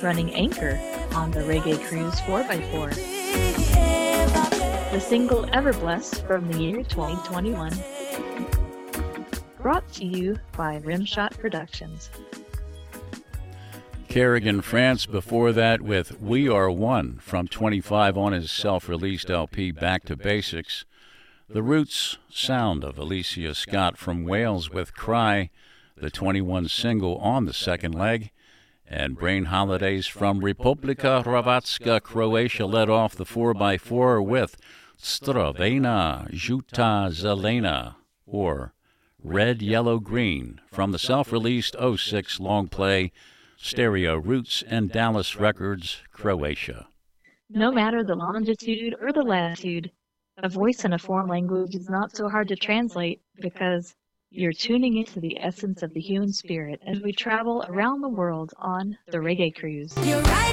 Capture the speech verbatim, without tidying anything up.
running anchor on the Reggae Cruise four by four. The single Ever Blessed from the year twenty twenty-one. Brought to you by Rimshot Productions. Kerrigan France before that with We Are One from twenty-five on his self-released L P Back to Basics. The Roots sound of Alicia Scott from Wales with Cry, the twenty-one single on the second leg. And Brain Holidays from Republika Hrvatska, Croatia led off the four by four with Stravena Žuta Zelena, or Red, Yellow, Green, from the self-released oh six long play Stereo Roots and Dallas Records, Croatia. No matter the longitude or the latitude, a voice in a foreign language is not so hard to translate because you're tuning into the essence of the human spirit as we travel around the world on the Reggae Cruise. You're right.